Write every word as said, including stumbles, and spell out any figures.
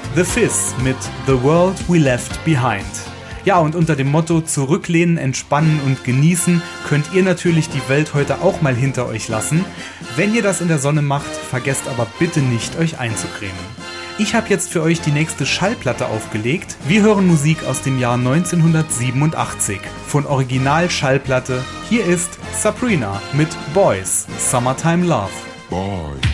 The Fizz mit The World We Left Behind. Ja, und unter dem Motto Zurücklehnen, Entspannen und Genießen könnt ihr natürlich die Welt heute auch mal hinter euch lassen. Wenn ihr das in der Sonne macht, vergesst aber bitte nicht, euch einzucremen. Ich habe jetzt für euch die nächste Schallplatte aufgelegt. Wir hören Musik aus dem Jahr neunzehnhundertsiebenundachtzig. Von Original-Schallplatte. Hier ist Sabrina mit Boys, Summertime Love. Boy.